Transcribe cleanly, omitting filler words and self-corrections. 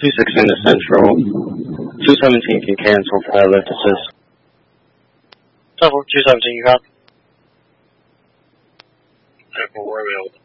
216 to Central. 217 can cancel for that lift assist. 217, you got? We're available.